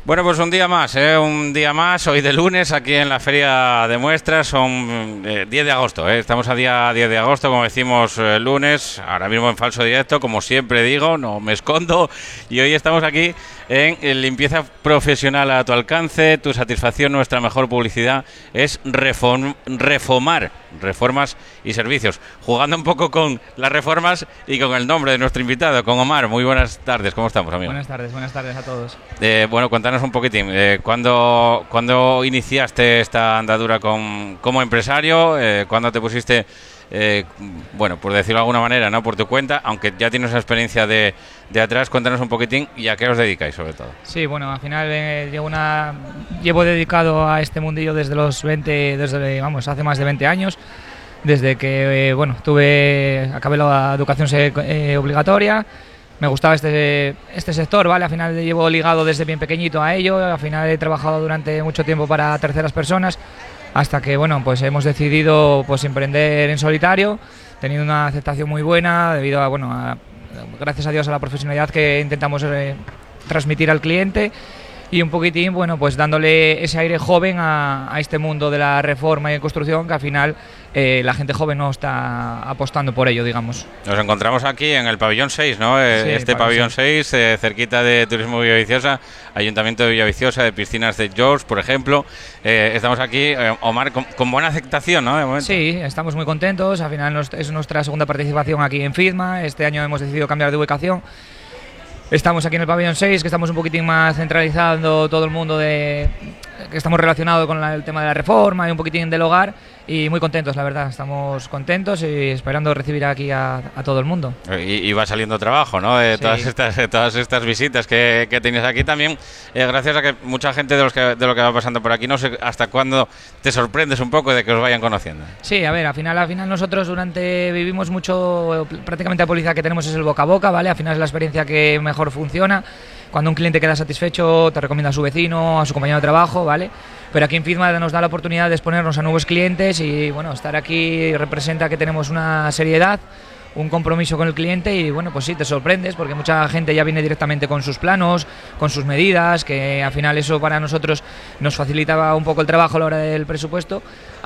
Bueno, pues un día más, hoy de lunes, aquí en la Feria de Muestras, son 10 de agosto, estamos a día 10 de agosto, como decimos, lunes, ahora mismo en falso directo, como siempre digo, no me escondo, y hoy estamos aquí en limpieza profesional a tu alcance, tu satisfacción, nuestra mejor publicidad, es Reformar, reformas y servicios, jugando un poco con las reformas y con el nombre de nuestro invitado, con Omar. Muy buenas tardes, ¿cómo estamos, amigo? Buenas tardes a todos. Bueno, cuéntanos un poquitín, ¿cuándo iniciaste esta andadura como empresario? ¿Cuándo te pusiste, bueno, por decirlo de alguna manera, no por tu cuenta, aunque ya tienes una experiencia de atrás? Cuéntanos un poquitín y a qué os dedicáis, sobre todo. Sí, bueno, al final llevo dedicado a este mundillo desde los 20, hace más de 20 años, desde que, acabé la educación obligatoria. Me gustaba este sector, ¿vale? Al final llevo ligado desde bien pequeñito a ello, al final he trabajado durante mucho tiempo para terceras personas, hasta que, pues hemos decidido emprender en solitario, teniendo una aceptación muy buena, debido a, gracias a Dios, a la profesionalidad que intentamos transmitir al cliente, y un poquitín, dándole ese aire joven a este mundo de la reforma y construcción, que al final la gente joven no está apostando por ello, digamos. Nos encontramos aquí en el pabellón 6, ¿no? Sí, pabellón 6, cerquita de Turismo Villaviciosa, Ayuntamiento de Villaviciosa, de Piscinas de George, por ejemplo. Estamos aquí, Omar, con buena aceptación, ¿no? De momento. Sí, estamos muy contentos. Al final es nuestra segunda participación aquí en FIDMA. Este año hemos decidido cambiar de ubicación. Estamos aquí en el pabellón 6, que estamos un poquitín más centralizando todo el mundo que estamos relacionados con el tema de la reforma y un poquitín del hogar, y muy contentos, la verdad. Estamos contentos y esperando recibir aquí a todo el mundo. Y va saliendo trabajo, ¿no? Sí. Todas estas visitas que tienes aquí también, gracias a que mucha gente de lo que va pasando por aquí, no sé hasta cuándo te sorprendes un poco de que os vayan conociendo. Sí, a ver, al final nosotros vivimos mucho, prácticamente la publicidad que tenemos es el boca a boca, ¿vale? Al final es la experiencia que mejor funciona. Cuando un cliente queda satisfecho, te recomienda a su vecino, a su compañero de trabajo, ¿vale? Pero aquí en FIDMA nos da la oportunidad de exponernos a nuevos clientes y, estar aquí representa que tenemos una seriedad, un compromiso con el cliente y, pues sí, te sorprendes porque mucha gente ya viene directamente con sus planos, con sus medidas, que al final eso para nosotros nos facilitaba un poco el trabajo a la hora del presupuesto.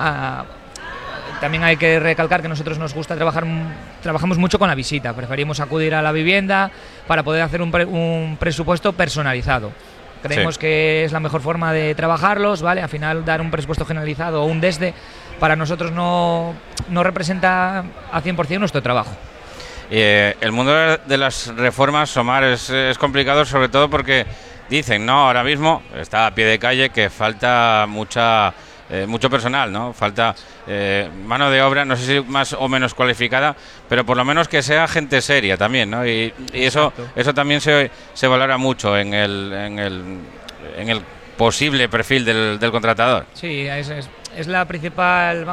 También hay que recalcar que nosotros nos gusta trabajamos mucho con la visita, preferimos acudir a la vivienda para poder hacer un presupuesto personalizado. Creemos que es la mejor forma de trabajarlos, ¿vale? Al final dar un presupuesto generalizado o un desde para nosotros no representa a 100% nuestro trabajo. El mundo de las reformas, Omar, es complicado, sobre todo porque dicen, ¿no? Ahora mismo está a pie de calle que falta mucho personal, ¿no? Falta mano de obra, no sé si más o menos cualificada, pero por lo menos que sea gente seria también, ¿no? Y eso también se valora mucho en el posible perfil del contratador. Sí, es la principal,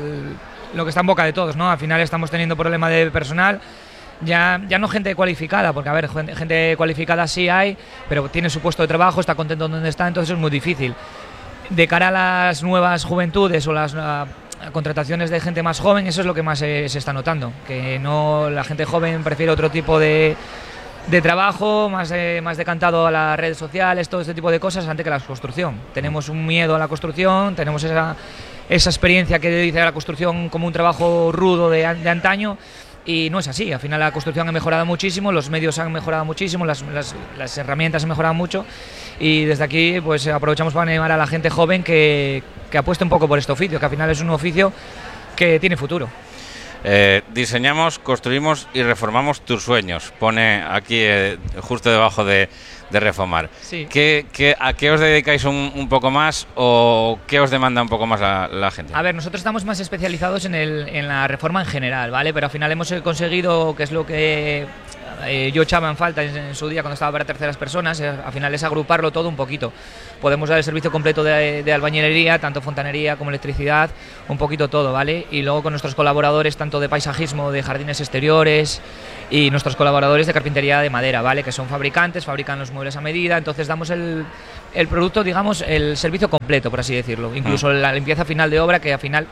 lo que está en boca de todos, ¿no? Al final estamos teniendo problema de personal. Ya no gente cualificada, porque a ver, gente cualificada sí hay, pero tiene su puesto de trabajo, está contento donde está, entonces es muy difícil. De cara a las nuevas juventudes o las contrataciones de gente más joven, eso es lo que más se está notando, que la gente joven prefiere otro tipo de trabajo, más decantado a las redes sociales, todo este tipo de cosas, antes que la construcción. Tenemos un miedo a la construcción, tenemos esa experiencia que dice la construcción como un trabajo rudo de antaño. Y no es así, al final la construcción ha mejorado muchísimo, los medios han mejorado muchísimo, las herramientas han mejorado mucho, y desde aquí aprovechamos para animar a la gente joven que apueste un poco por este oficio, que al final es un oficio que tiene futuro. Diseñamos, construimos y reformamos tus sueños, pone aquí justo debajo de Reformar. Sí. ¿A qué os dedicáis un poco más o qué os demanda un poco más la gente? A ver, nosotros estamos más especializados en la reforma en general, ¿vale? Pero al final hemos conseguido, que es lo que yo echaba en falta en su día cuando estaba para terceras personas, al final es agruparlo todo un poquito. Podemos dar el servicio completo de albañilería, tanto fontanería como electricidad, un poquito todo, ¿vale? Y luego con nuestros colaboradores, tanto de paisajismo, de jardines exteriores, y nuestros colaboradores de carpintería de madera, ¿vale? Que son fabricantes, fabrican los muebles a medida, entonces damos el producto, digamos, el servicio completo, por así decirlo. Incluso la limpieza final de obra, que al final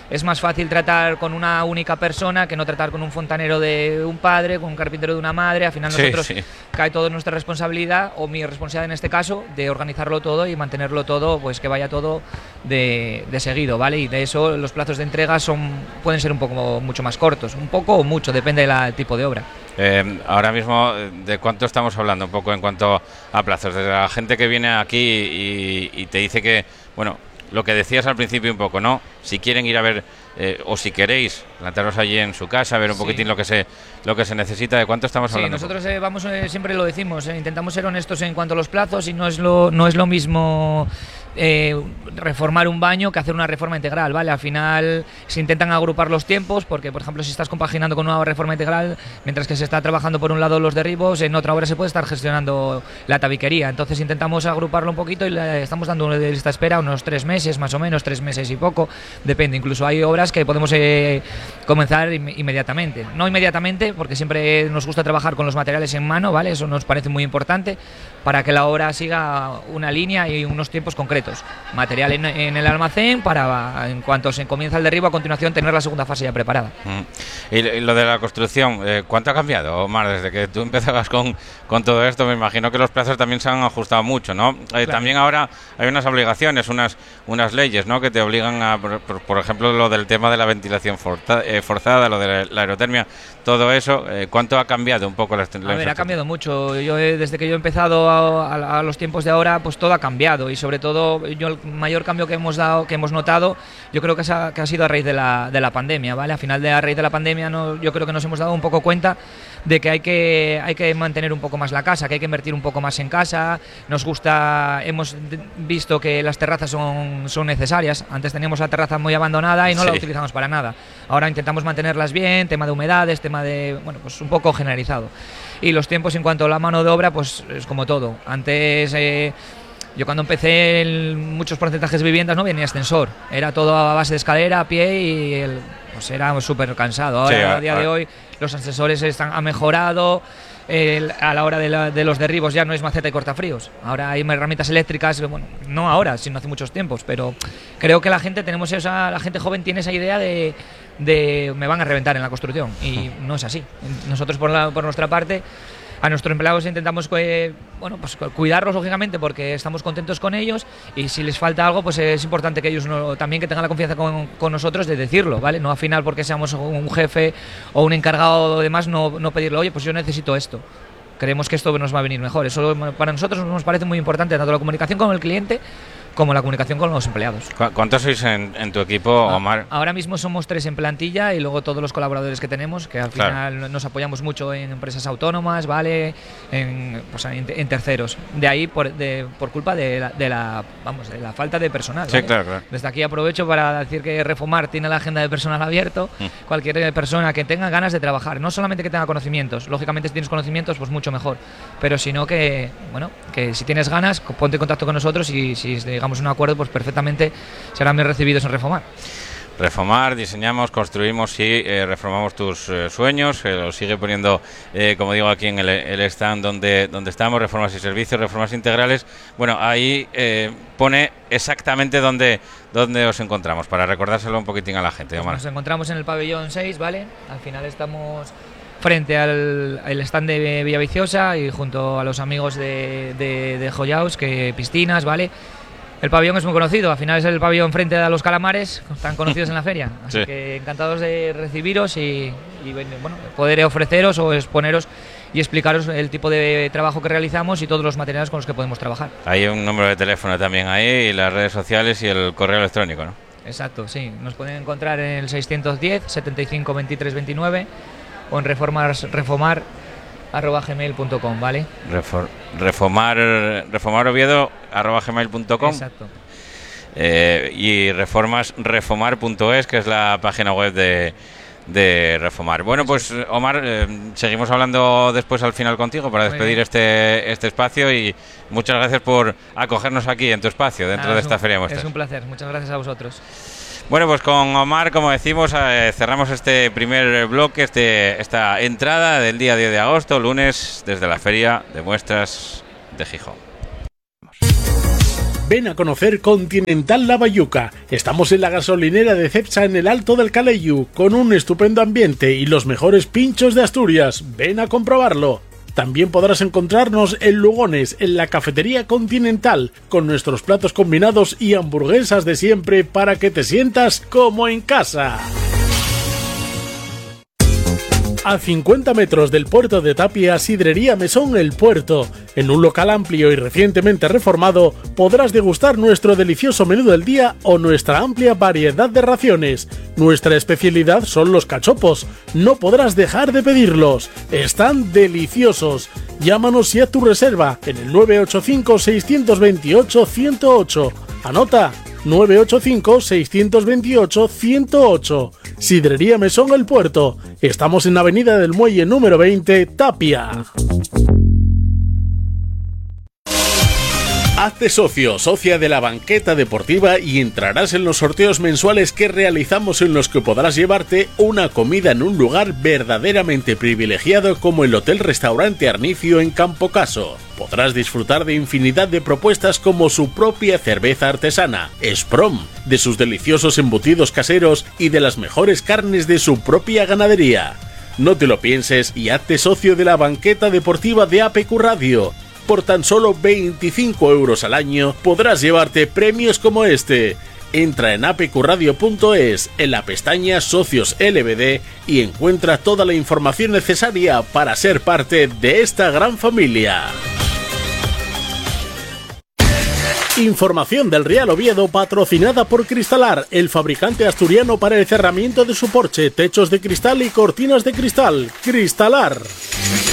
es más fácil tratar con una única persona que no tratar con un fontanero de un padre, con un carpintero de una madre. Al final nosotros cae todo en nuestra responsabilidad, o mi responsabilidad en este caso, de organizarlo todo y mantenerlo todo, pues que vaya todo de seguido, ¿vale? Y de eso los plazos de entrega pueden ser un poco mucho más cortos, un poco o mucho, depende del tipo de obra. Ahora mismo, ¿de cuánto estamos hablando un poco en cuanto a plazos? De la gente que viene aquí y te dice que, bueno, lo que decías al principio un poco, ¿no? Si quieren ir a ver, o si queréis plantaros allí en su casa, ver un poquitín lo que se necesita, ¿de cuánto estamos hablando? Sí, nosotros vamos, siempre lo decimos, intentamos ser honestos en cuanto a los plazos, y no es lo mismo reformar un baño que hacer una reforma integral, ¿vale? Al final se intentan agrupar los tiempos, porque por ejemplo si estás compaginando con una reforma integral, mientras que se está trabajando por un lado los derribos, en otra obra se puede estar gestionando la tabiquería. Entonces intentamos agruparlo un poquito y le estamos dando una lista de espera unos 3 meses, más o menos, 3 meses y poco, depende. Incluso hay obras que podemos comenzar inmediatamente. No inmediatamente, porque siempre nos gusta trabajar con los materiales en mano, ¿vale? Eso nos parece muy importante para que la obra siga una línea y unos tiempos concretos. Material en el almacén para, en cuanto se comienza el derribo, a continuación tener la segunda fase ya preparada. Y lo de la construcción, ¿cuánto ha cambiado, Omar, desde que tú empezabas con todo esto? Me imagino que los plazos también se han ajustado mucho, ¿no? Claro. También ahora hay unas obligaciones, unas leyes, ¿no?, que te obligan a, por ejemplo, lo del tema de la ventilación forzada, lo de la aerotermia, todo eso. ¿Cuánto ha cambiado un poco la A ver, ha cambiado mucho. Yo desde que yo he empezado a los tiempos de ahora, pues todo ha cambiado, y sobre todo yo el mayor cambio que hemos notado, yo creo que ha sido a raíz de la pandemia, ¿vale? Al final, a raíz de la pandemia, yo creo que nos hemos dado un poco cuenta de que hay que mantener un poco más la casa, que hay que invertir un poco más en casa. Hemos visto que las terrazas son necesarias. Antes teníamos la terraza muy abandonada y no la utilizamos para nada. Ahora intentamos mantenerlas bien, tema de humedades, tema de, bueno, pues un poco generalizado. Y los tiempos en cuanto a la mano de obra, pues es como todo. Antes yo cuando empecé en muchos porcentajes de viviendas no venía ascensor, era todo a base de escalera, a pie, y pues era súper cansado. Ahora, a día de hoy, los ascensores han mejorado. A la hora de los derribos ya no es maceta y cortafríos. Ahora hay herramientas eléctricas, bueno, no ahora, sino hace muchos tiempos, pero creo que la gente joven tiene esa idea de me van a reventar en la construcción, y no es así. Nosotros por nuestra parte, a nuestros empleados intentamos pues cuidarlos, lógicamente, porque estamos contentos con ellos, y si les falta algo, pues es importante que ellos también que tengan la confianza con nosotros de decirlo, ¿vale? No al final, porque seamos un jefe o un encargado o demás, no pedirle, oye, pues yo necesito esto. Creemos que esto nos va a venir mejor. Eso para nosotros nos parece muy importante, tanto la comunicación con el cliente como la comunicación con los empleados. ¿Cuántos sois en tu equipo, Omar? Ahora mismo somos 3 en plantilla, y luego todos los colaboradores que tenemos, que al final nos apoyamos mucho en empresas autónomas, ¿vale? En terceros. De ahí, por culpa de la falta de personal, ¿vale? Sí, claro. Desde aquí aprovecho para decir que Refomar tiene la agenda de personal abierto. Cualquier persona que tenga ganas de trabajar, no solamente que tenga conocimientos, lógicamente si tienes conocimientos, pues mucho mejor, pero sino que si tienes ganas, ponte en contacto con nosotros, y si llegamos un acuerdo, pues perfectamente serán bien recibidos en Refomar. Reformar, diseñamos, construimos y reformamos tus sueños. Lo sigue poniendo, como digo, aquí en el stand donde estamos, reformas y servicios, reformas integrales. Bueno, ahí pone exactamente dónde os encontramos, para recordárselo un poquitín a la gente. Omar. Nos encontramos en el pabellón 6, ¿vale? Al final estamos frente al stand de Villaviciosa, y junto a los amigos de Joyaus, que piscinas, ¿vale? El pabellón es muy conocido, al final es el pabellón frente a los calamares, tan conocidos en la feria. Así que encantados de recibiros y poder ofreceros o exponeros y explicaros el tipo de trabajo que realizamos y todos los materiales con los que podemos trabajar. Hay un número de teléfono también ahí, y las redes sociales y el correo electrónico, ¿no? Exacto, sí. Nos pueden encontrar en el 610 75 23 29 o en reformar@gmail.com, ¿vale? Reformaroviedo@gmail.com. Exacto. Y reformar.es, que es la página web de Reformar. Bueno, pues Omar, seguimos hablando después al final contigo para despedir este espacio, y muchas gracias por acogernos aquí en tu espacio dentro de esta feria de muestras. Es un placer, muchas gracias a vosotros. Bueno, pues con Omar, como decimos, cerramos este primer bloque, esta entrada del día 10 de agosto, lunes, desde la Feria de Muestras de Gijón. Ven a conocer Continental Lavayuca. Estamos en la gasolinera de Cepsa en el Alto del Calellu, con un estupendo ambiente y los mejores pinchos de Asturias. Ven a comprobarlo. También podrás encontrarnos en Lugones, en la Cafetería Continental, con nuestros platos combinados y hamburguesas de siempre para que te sientas como en casa. A 50 metros del puerto de Tapia, Sidrería Mesón El Puerto. En un local amplio y recientemente reformado, podrás degustar nuestro delicioso menú del día o nuestra amplia variedad de raciones. Nuestra especialidad son los cachopos. No podrás dejar de pedirlos. Están deliciosos. Llámanos y haz tu reserva en el 985-628-108. Anota, 985-628-108. Sidrería Mesón El Puerto. Estamos en Avenida del Muelle número 20, Tapia. Hazte socio, socia de la banqueta deportiva y entrarás en los sorteos mensuales que realizamos, en los que podrás llevarte una comida en un lugar verdaderamente privilegiado como el Hotel Restaurante Arnicio en Campo Caso. Podrás disfrutar de infinidad de propuestas como su propia cerveza artesana, Sprom, de sus deliciosos embutidos caseros y de las mejores carnes de su propia ganadería. No te lo pienses y hazte socio de la banqueta deportiva de APQ Radio. Por tan solo 25 euros al año podrás llevarte premios como este. Entra en apqradio.es, en la pestaña Socios LBD, y encuentra toda la información necesaria para ser parte de esta gran familia. Información del Real Oviedo patrocinada por Cristalar, el fabricante asturiano para el cerramiento de su porche, techos de cristal y cortinas de cristal. Cristalar.